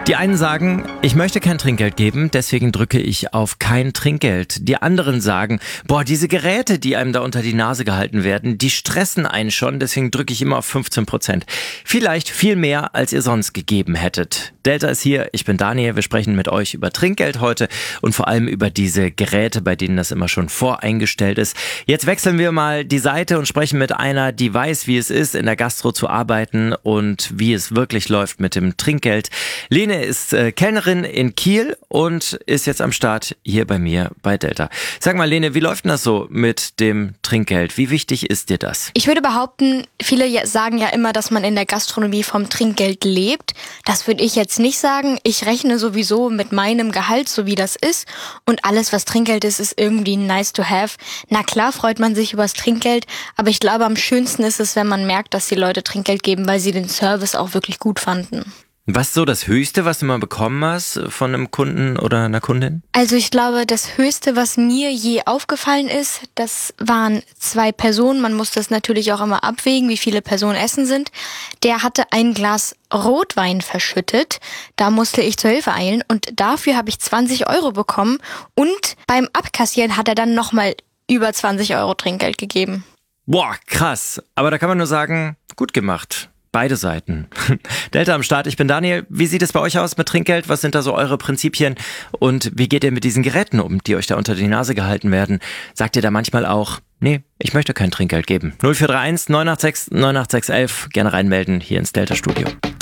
Die einen sagen, ich möchte kein Trinkgeld geben, deswegen drücke ich auf kein Trinkgeld. Die anderen sagen, diese Geräte, die einem da unter die Nase gehalten werden, die stressen einen schon, deswegen drücke ich immer auf 15%. Vielleicht viel mehr, als ihr sonst gegeben hättet. Delta ist hier, ich bin Daniel, wir sprechen mit euch über Trinkgeld heute und vor allem über diese Geräte, bei denen das immer schon voreingestellt ist. Jetzt wechseln wir mal die Seite und sprechen mit einer, die weiß, wie es ist, in der Gastro zu arbeiten und wie es wirklich läuft mit dem Trinkgeld. Lene ist Kellnerin in Kiel und ist jetzt am Start hier bei mir bei Delta. Sag mal, Lene, wie läuft denn das so mit dem Trinkgeld? Wie wichtig ist dir das? Ich würde behaupten, viele sagen ja immer, dass man in der Gastronomie vom Trinkgeld lebt. Das würde ich jetzt nicht sagen. Ich rechne sowieso mit meinem Gehalt, so wie das ist. Und alles, was Trinkgeld ist, ist irgendwie nice to have. Na klar freut man sich über das Trinkgeld, aber ich glaube, am schönsten ist es, wenn man merkt, dass die Leute Trinkgeld geben, weil sie den Service auch wirklich gut fanden. Was ist so das Höchste, was du mal bekommen hast von einem Kunden oder einer Kundin? Also ich glaube, das Höchste, was mir je aufgefallen ist, das waren 2 Personen. Man muss das natürlich auch immer abwägen, wie viele Personen essen sind. Der hatte ein Glas Rotwein verschüttet. Da musste ich zur Hilfe eilen und dafür habe ich 20 € bekommen. Und beim Abkassieren hat er dann nochmal über 20 € Trinkgeld gegeben. Boah, krass. Aber da kann man nur sagen, gut gemacht. Beide Seiten. Delta am Start, ich bin Daniel. Wie sieht es bei euch aus mit Trinkgeld? Was sind da so eure Prinzipien? Und wie geht ihr mit diesen Geräten um, die euch da unter die Nase gehalten werden? Sagt ihr da manchmal auch, nee, ich möchte kein Trinkgeld geben? 0431 986 98611, gerne reinmelden hier ins Delta Studio.